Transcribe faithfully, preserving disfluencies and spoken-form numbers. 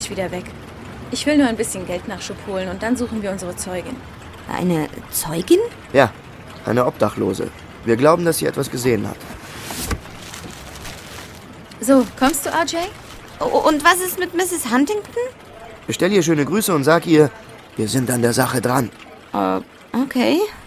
jetzt wieder weg. Ich will nur ein bisschen Geldnachschub holen und dann suchen wir unsere Zeugin. Eine Zeugin? Ja, eine Obdachlose. Wir glauben, dass sie etwas gesehen hat. So, kommst du, R J? Oh, und was ist mit Misses Huntington? Bestell ihr schöne Grüße und sag ihr, wir sind an der Sache dran. Uh, okay.